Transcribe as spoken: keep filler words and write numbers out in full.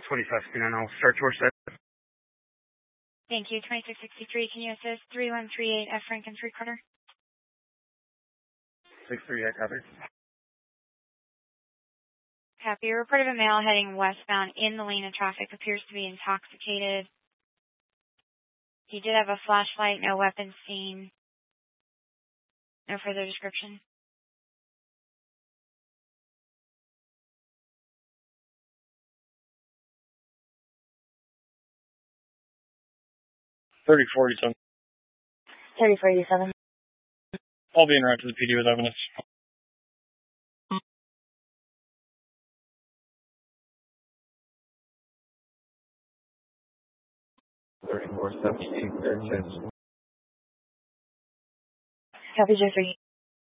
twenty-five sixty-nine, I'll start your set. Thank you. twenty-six sixty-three, can you assist three one three eight F Franken three quarter? six three eight, copy. Copy. A report of a male heading westbound in the lane of traffic appears to be intoxicated. He did have a flashlight, no weapons seen. No further description. thirty forty-seven. thirty forty-seven. I'll be interacting with the P D with evidence. thirty-four seventy-eight, thirty-six. Copy, Jeffrey.